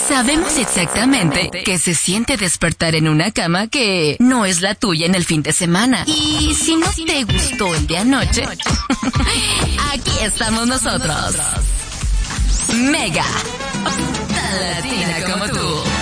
Sabemos exactamente que se siente despertar en una cama que no es la tuya en el fin de semana. Y si no te gustó el de anoche, aquí estamos nosotros. Mega, tan latina como tú.